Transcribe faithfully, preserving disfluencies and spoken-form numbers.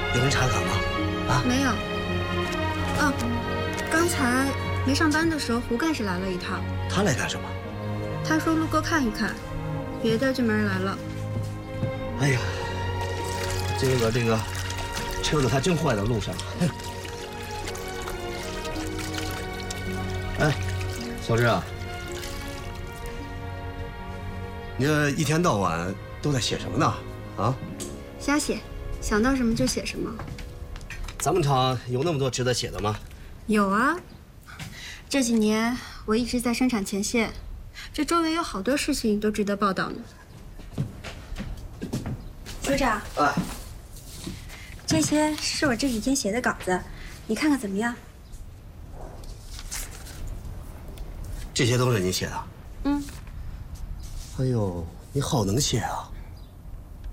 有人查岗吗？啊？ 没有。哦，刚才没上班的时候，胡干事来了一趟。 他来干什么？ 他说路过看一看，别的就没人来了。 哎呀，这个这个车子还真坏在路上。哎，小志啊，你这一天到晚都在写什么呢？啊？ 瞎写，想到什么就写什么。 咱们厂有那么多值得写的吗？ 有啊，这几年我一直在生产前线，这周围有好多事情都值得报道呢。组长， 哎， 这些是我这几天写的稿子，你看看怎么样？ 这些都是你写的？ 嗯。 哎呦，你好能写啊！